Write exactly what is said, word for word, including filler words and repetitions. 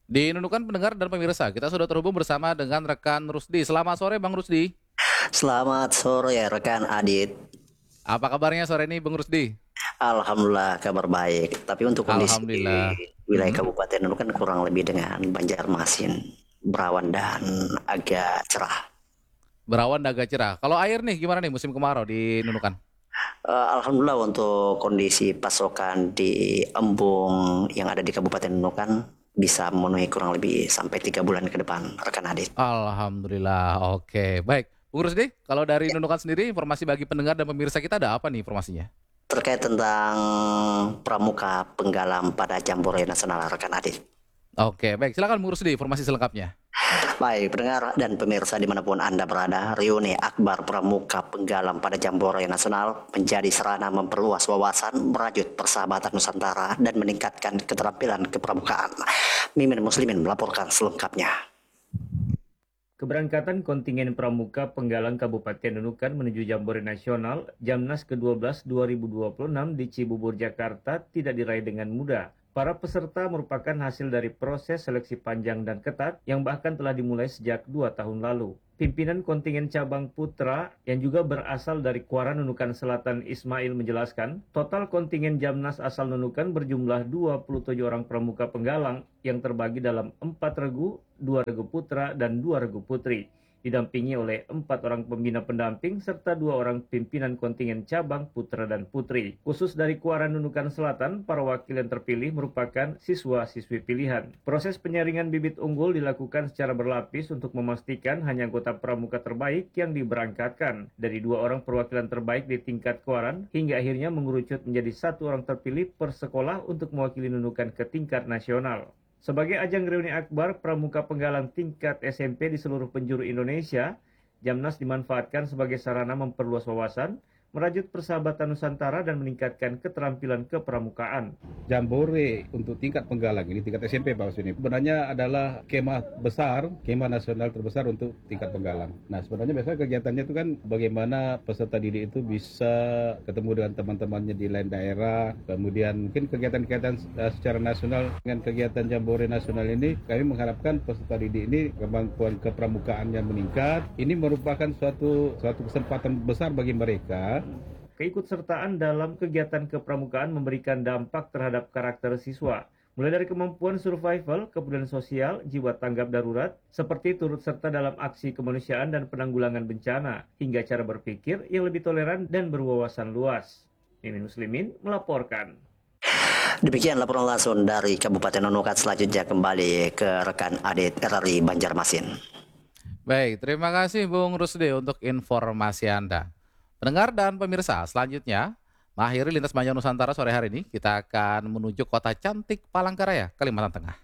Di Nunukan pendengar dan pemirsa, kita sudah terhubung bersama dengan rekan Rusdi. Selamat sore Bang Rusdi. Selamat sore rekan Adit. Apa kabarnya sore ini Bang Rusdi? Alhamdulillah kabar baik. Tapi untuk kondisi Alhamdulillah. wilayah Mhm. Kabupaten Nunukan kurang lebih dengan Banjarmasin, berawan dan agak cerah. Berawan dan agak cerah. Kalau air nih gimana nih musim kemarau di Nunukan? Eh, Alhamdulillah untuk kondisi pasokan di embung yang ada di Kabupaten Nunukan bisa memenuhi kurang lebih sampai tiga bulan ke depan, rekan Adit. Alhamdulillah. Oke, baik. Bung Rusdi, kalau dari Nunukan sendiri informasi bagi pendengar dan pemirsa kita ada apa nih informasinya? Terkait tentang pramuka penggalam pada Jambore Nasional, rekan Adit. Oke, baik. Silakan Bung Rusdi informasi selengkapnya. Baik, pendengar dan pemirsa dimanapun Anda berada, reuni akbar pramuka penggalam pada Jambore Nasional menjadi sarana memperluas wawasan, merajut persahabatan Nusantara, dan meningkatkan keterampilan kepramukaan. Mimin Muslimin melaporkan selengkapnya. Keberangkatan kontingen pramuka penggalang Kabupaten Nunukan menuju Jambore Nasional Jamnas ke dua belas dua ribu dua puluh enam di Cibubur, Jakarta tidak diraih dengan mudah. Para peserta merupakan hasil dari proses seleksi panjang dan ketat yang bahkan telah dimulai sejak dua tahun lalu. Pimpinan kontingen cabang putra yang juga berasal dari Kuara Nunukan Selatan Ismail menjelaskan, total kontingen Jamnas asal Nunukan berjumlah dua puluh tujuh orang pramuka penggalang yang terbagi dalam empat regu, dua regu putra dan dua regu putri, didampingi oleh empat orang pembina pendamping serta dua orang pimpinan kontingen cabang putra dan putri. Khusus dari Kuara Nunukan Selatan, para wakil yang terpilih merupakan siswa-siswi pilihan. Proses penyaringan bibit unggul dilakukan secara berlapis untuk memastikan hanya anggota pramuka terbaik yang diberangkatkan. Dari dua orang perwakilan terbaik di tingkat Kuaran, hingga akhirnya mengerucut menjadi satu orang terpilih per sekolah untuk mewakili Nunukan ke tingkat nasional. Sebagai ajang reuni akbar pramuka penggalang tingkat S M P di seluruh penjuru Indonesia, Jamnas dimanfaatkan sebagai sarana memperluas wawasan, merajut persahabatan Nusantara dan meningkatkan keterampilan kepramukaan. Jambore untuk tingkat penggalang ini tingkat S M P Pak Husni sebenarnya adalah kemah besar, kemah nasional terbesar untuk tingkat penggalang. Nah sebenarnya biasanya kegiatannya itu kan bagaimana peserta didik itu bisa ketemu dengan teman-temannya di lain daerah, kemudian mungkin kegiatan-kegiatan uh, secara nasional. Dengan kegiatan Jambore nasional ini kami mengharapkan peserta didik ini kemampuan kepramukaannya meningkat. Ini merupakan suatu suatu kesempatan besar bagi mereka. Keikutsertaan dalam kegiatan kepramukaan memberikan dampak terhadap karakter siswa, mulai dari kemampuan survival, kepedulian sosial, jiwa tanggap darurat, seperti turut serta dalam aksi kemanusiaan dan penanggulangan bencana, hingga cara berpikir yang lebih toleran dan berwawasan luas. Mimin Muslimin melaporkan. Demikian laporan langsung dari Kabupaten Nunukan. Selanjutnya kembali ke rekan Adit R R I Banjarmasin. Baik, terima kasih Bung Rusdi untuk informasi Anda. Pendengar dan pemirsa, selanjutnya mengakhiri lintas Banjar Nusantara sore hari ini, kita akan menuju kota cantik Palangkaraya, Kalimantan Tengah.